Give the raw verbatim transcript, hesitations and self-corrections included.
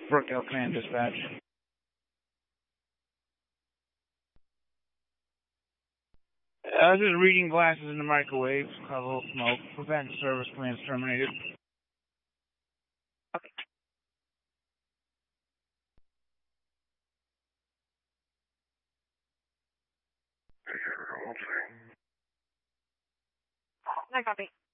Brookdale Command Dispatch. Uh, just reading glasses in the microwave, cause a little smoke. Prevent service commands terminated. Okay. I copy.